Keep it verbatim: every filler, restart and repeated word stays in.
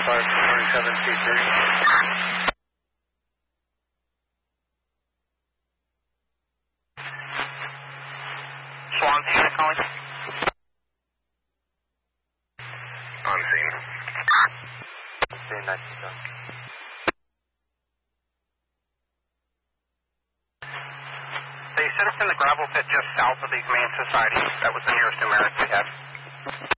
five twenty-seven two three. Swansea calling. On scene. Scene ninety-seven. They set us in the gravel pit just south of these main societies. That was the nearest American we had.